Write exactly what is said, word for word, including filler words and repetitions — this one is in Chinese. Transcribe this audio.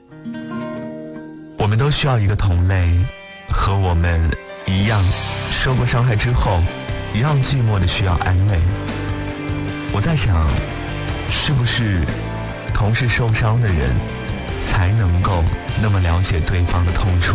我们都需要一个同类，和我们一样受过伤害之后一样寂寞的需要安慰。我在想，是不是同是受伤的人才能够那么了解对方的痛处？